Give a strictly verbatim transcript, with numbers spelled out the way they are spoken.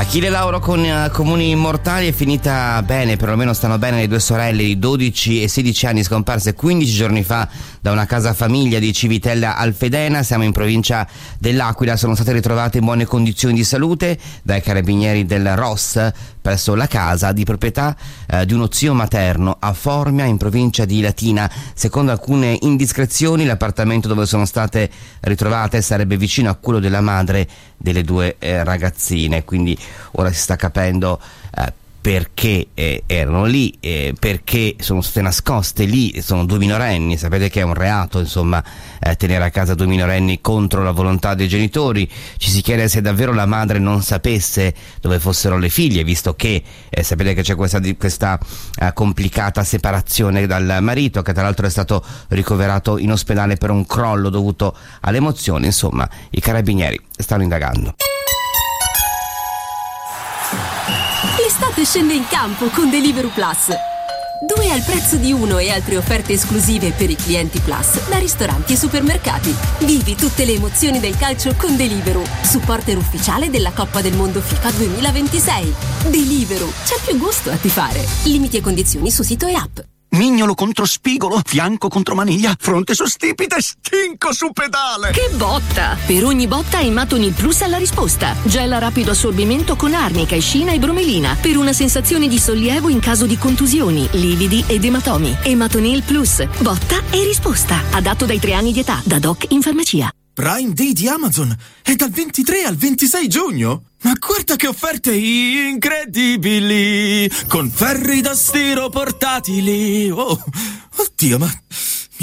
Achille Lauro con uh, Comuni Immortali è finita bene, perlomeno stanno bene le due sorelle di dodici e sedici anni scomparse quindici giorni fa da una casa famiglia di Civitella Alfedena. Siamo in provincia dell'Aquila, sono state ritrovate in buone condizioni di salute dai carabinieri del R O S presso la casa di proprietà eh, di uno zio materno a Formia in provincia di Latina. Secondo alcune indiscrezioni l'appartamento dove sono state ritrovate sarebbe vicino a quello della madre delle due eh, ragazzine, quindi ora si sta capendo eh, perché eh, erano lì, eh, perché sono state nascoste lì. Sono due minorenni, sapete che è un reato insomma eh, tenere a casa due minorenni contro la volontà dei genitori. Ci si chiede se davvero la madre non sapesse dove fossero le figlie, visto che eh, sapete che c'è questa, questa eh, complicata separazione dal marito, che tra l'altro è stato ricoverato in ospedale per un crollo dovuto alle emozioni. Insomma, i carabinieri stanno indagando. L'estate scende in campo con Deliveroo Plus. Due al prezzo di uno e altre offerte esclusive per i clienti Plus da ristoranti e supermercati. Vivi tutte le emozioni del calcio con Deliveroo, supporter ufficiale della Coppa del Mondo FIFA duemilaventisei. Deliveroo, c'è più gusto a tifare. Limiti e condizioni su sito e app. Mignolo contro spigolo, fianco contro maniglia, fronte su stipite, stinco su pedale. Che botta! Per ogni botta Ematonil Plus ha la risposta. Gel a rapido assorbimento con arnica, escina e bromelina per una sensazione di sollievo in caso di contusioni, lividi ed ematomi. Ematonil Plus, botta e risposta. Adatto dai tre anni di età, da doc in farmacia. Prime Day di Amazon è dal ventitré al ventisei giugno. Ma guarda che offerte incredibili! Con ferri da stiro portatili. Oh, oddio, ma